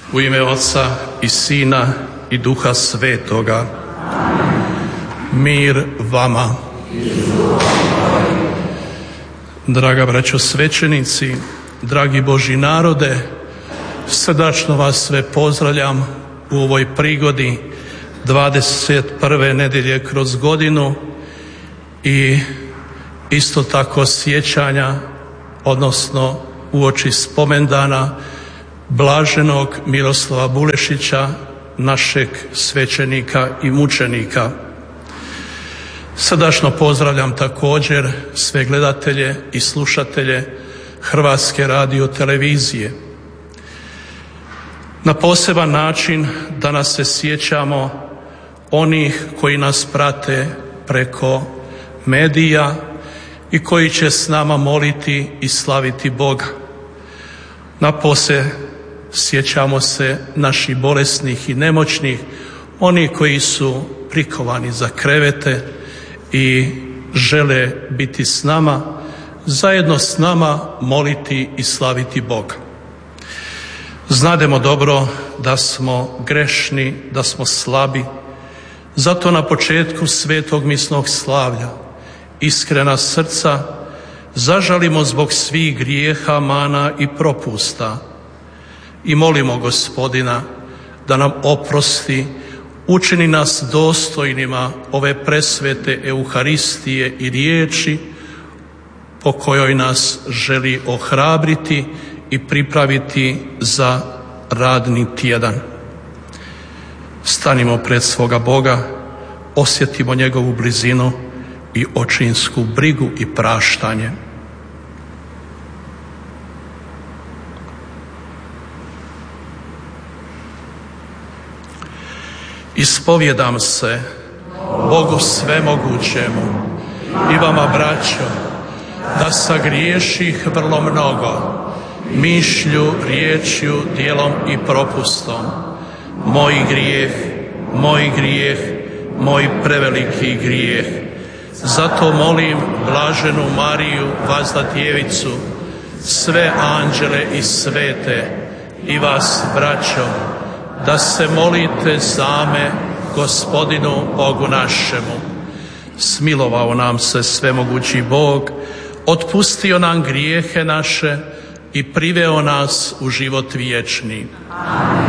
U ime Otca i Sina i Duha Svetoga. Mir vama. Draga braćo svećenici, dragi Božji narode, srdačno vas sve pozdravljam u ovoj prigodi 21. nedjelje kroz godinu i isto tako sjećanja, odnosno uoči spomendana blaženog Miroslava Bulešića, našeg svećenika i mučenika. Srdačno pozdravljam također sve gledatelje i slušatelje Hrvatske radiotelevizije. Na poseban način danas se sjećamo onih koji nas prate preko medija i koji će s nama moliti i slaviti Boga. Napose sjećamo se naših bolesnih i nemoćnih, oni koji su prikovani za krevete i žele biti s nama, zajedno s nama moliti i slaviti Boga. Znademo dobro da smo grešni, da smo slabi, zato na početku svetog misnog slavlja iskrena srca zažalimo zbog svih grijeha, mana i propusta i molimo Gospodina da nam oprosti, učini nas dostojnima ove presvete Euharistije i riječi po kojoj nas želi ohrabriti i pripraviti za radni tjedan. Stanimo pred svoga Boga, osjetimo njegovu blizinu i očinsku brigu i praštanje. Ispovjedam se Bogu svemogućemu i vama, braćo, da sagriješih vrlo mnogo, mišlju, riječju, djelom i propustom. Moj grijeh, moj preveliki grijeh. Zato molim blaženu Mariju, vazda djevicu, sve anđele i svete i vas, braćo, da se molite za me Gospodinu Bogu našemu. Smilovao nam se svemogući Bog, otpustio nam grijehe naše i priveo nas u život vječni. Amen.